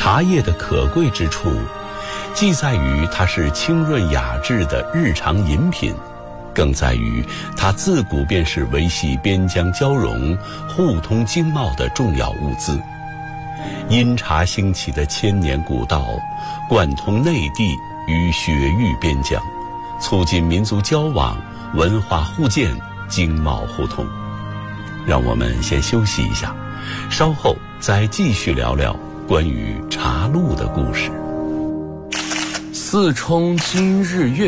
茶叶的可贵之处，既在于它是清润雅致的日常饮品，更在于它自古便是维系边疆交融、互通经贸的重要物资。因茶兴起的千年古道，贯通内地与雪域边疆，促进民族交往、文化互鉴、经贸互通。让我们先休息一下，稍后再继续聊聊关于茶路的故事。 四冲今日月。